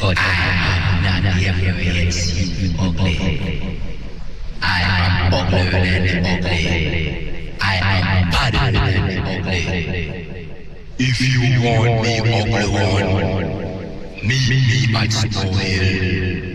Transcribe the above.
but I am not here against you ugly. I am uglier than ugly. I am badder than ugly. If you want me ugly one, meet me at Snow Hill.